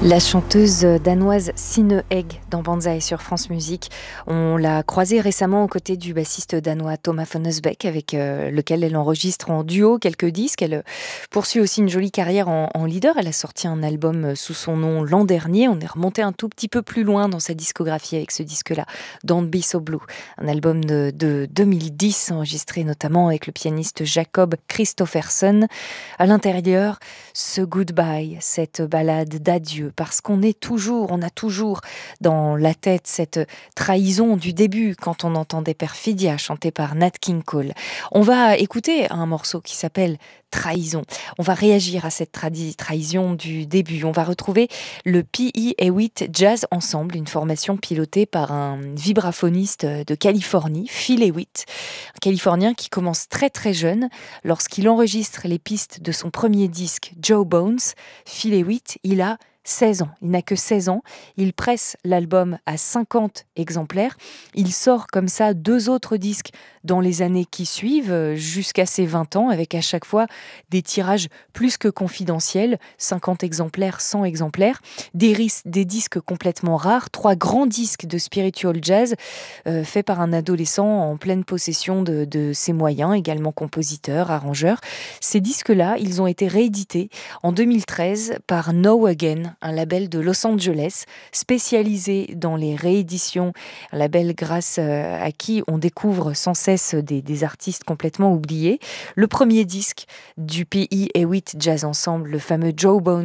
La chanteuse danoise Signe Egg dans Banzai sur France Musique. On l'a croisée récemment aux côtés du bassiste danois Thomas von Husbeck avec lequel elle enregistre en duo quelques disques. Elle poursuit aussi une jolie carrière en leader. Elle a sorti un album sous son nom l'an dernier. On est remonté un tout petit peu plus loin dans sa discographie avec ce disque-là, Don't Be So Blue. Un album de 2010 enregistré notamment avec le pianiste Jacob Kristofferson. À l'intérieur, ce Goodbye, cette ballade d'adieu, parce on a toujours dans la tête cette trahison du début quand on entendait Perfidia chanté par Nat King Cole. On va écouter un morceau qui s'appelle Trahison. On va réagir à cette trahison du début. On va retrouver le PE8 Jazz Ensemble, une formation pilotée par un vibraphoniste de Californie, Phil Hewitt, un Californien qui commence très très jeune. Lorsqu'il enregistre les pistes de son premier disque, Joe Bones, Phil Hewitt, il a 16 ans. Il n'a que 16 ans. Il presse l'album à 50 exemplaires. Il sort comme ça 2 autres disques dans les années qui suivent, jusqu'à ses 20 ans, avec à chaque fois des tirages plus que confidentiels, 50 exemplaires, 100 exemplaires, des disques complètement rares, 3 grands disques de spiritual jazz, faits par un adolescent en pleine possession de ses moyens, également compositeur, arrangeur. Ces disques-là, ils ont été réédités en 2013 par Now Again, un label de Los Angeles spécialisé dans les rééditions, un label grâce à qui on découvre sans cesse des artistes complètement oubliés. Le premier disque du PE8 Jazz Ensemble, le fameux Joe Bones,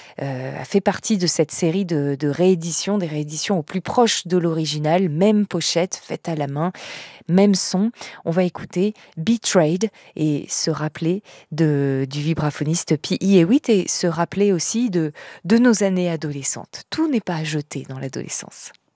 a fait partie de cette série de rééditions, des rééditions au plus proche de l'original, même pochette faite à la main, même son. On va écouter Betrayed et se rappeler du vibraphoniste PE8 et se rappeler aussi de nos années adolescentes. Tout n'est pas à jeter dans l'adolescence.